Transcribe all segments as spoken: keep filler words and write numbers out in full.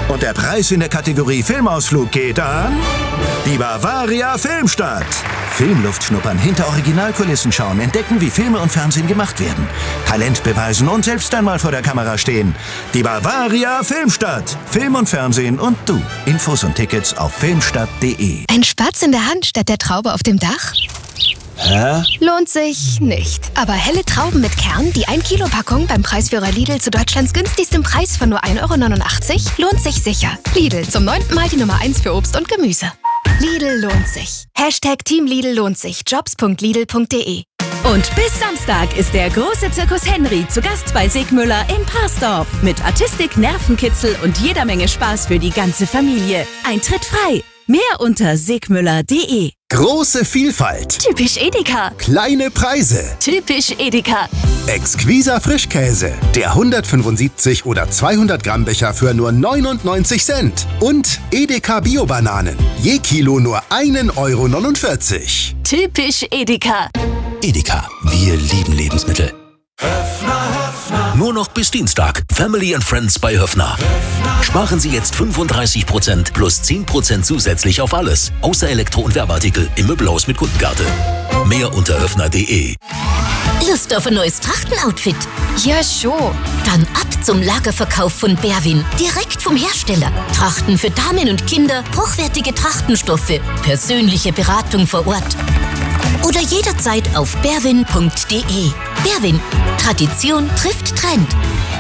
Und der Preis in der Kategorie Filmausflug geht an die Bavaria Filmstadt. Filmluft schnuppern, hinter Originalkulissen schauen, entdecken, wie Filme und Fernsehen gemacht werden. Talent beweisen und selbst einmal vor der Kamera stehen. Die Bavaria Filmstadt. Film und Fernsehen und du. Infos und Tickets auf filmstadt punkt de. Ein Spatz in der Hand statt der Traube auf dem Dach? Hä? Lohnt sich nicht. Aber helle Trauben mit Kern, die ein Kilo Packung beim Preisführer Lidl zu Deutschlands günstigstem Preis von nur ein Euro neunundachtzig, lohnt sich sicher. Lidl, zum neunten Mal die Nummer eins für Obst und Gemüse. Lidl lohnt sich. Hashtag Team Lidl lohnt sich. jobs punkt lidl punkt de. Und bis Samstag ist der große Zirkus Henry zu Gast bei Segmüller in Parsdorf. Mit Artistik, Nervenkitzel und jeder Menge Spaß für die ganze Familie. Eintritt frei. Mehr unter segmüller punkt de. Große Vielfalt. Typisch Edeka. Kleine Preise. Typisch Edeka. Exquiser Frischkäse. Der hundertfünfundsiebzig oder zweihundert Gramm Becher für nur neunundneunzig Cent. Und Edeka Bio-Bananen. Je Kilo nur ein Euro neunundvierzig. Typisch Edeka. Edeka, wir lieben Lebensmittel. Nur noch bis Dienstag. Family and Friends bei Höffner. Sparen Sie jetzt fünfunddreißig Prozent plus zehn Prozent zusätzlich auf alles. Außer Elektro- und Werbeartikel im Möbelhaus mit Kundenkarte. Mehr unter höffner punkt de. Lust auf ein neues Trachtenoutfit? Ja, schon. Dann ab zum Lagerverkauf von Berwin. Direkt vom Hersteller. Trachten für Damen und Kinder, hochwertige Trachtenstoffe, persönliche Beratung vor Ort. Oder jederzeit auf berwin punkt de. Berwin. Tradition trifft Trend.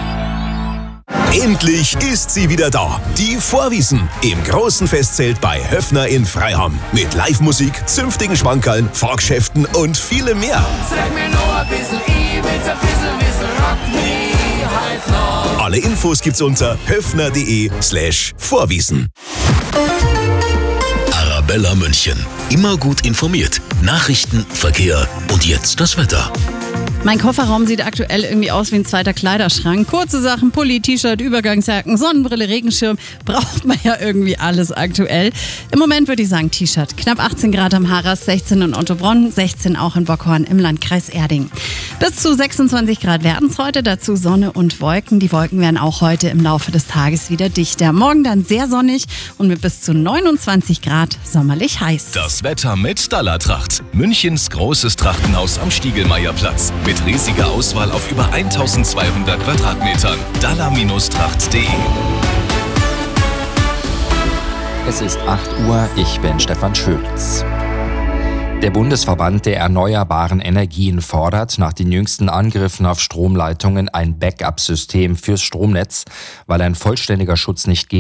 Endlich ist sie wieder da. Die Vorwiesen im großen Festzelt bei Höffner in Freiham. Mit Live-Musik, zünftigen Schmankerln, Fahrgeschäften und vielem mehr. Sag mir nur ein bisschen, ich will's ein bisschen wissen, rock me halt noch. Alle Infos gibt's unter höffner punkt de slash Vorwiesen. Arabella München. Immer gut informiert. Nachrichten, Verkehr und jetzt das Wetter. Mein Kofferraum sieht aktuell irgendwie aus wie ein zweiter Kleiderschrank. Kurze Sachen, Pulli, T-Shirt, Übergangsjacken, Sonnenbrille, Regenschirm. Braucht man ja irgendwie alles aktuell. Im Moment würde ich sagen T-Shirt. Knapp achtzehn Grad am Harras, sechzehn in Ottobrunn, sechzehn auch in Bockhorn im Landkreis Erding. Bis zu sechsundzwanzig Grad werden es heute, dazu Sonne und Wolken. Die Wolken werden auch heute im Laufe des Tages wieder dichter. Morgen dann sehr sonnig und mit bis zu neunundzwanzig Grad sommerlich heiß. Das Wetter mit Dallatracht. Münchens großes Trachtenhaus am Stiegelmeierplatz. Mit riesiger Auswahl auf über eintausendzweihundert Quadratmetern. dalla Tracht punkt de. Es ist acht Uhr, ich bin Stefan Schulz. Der Bundesverband der erneuerbaren Energien fordert nach den jüngsten Angriffen auf Stromleitungen ein Backup-System fürs Stromnetz, weil ein vollständiger Schutz nicht geht.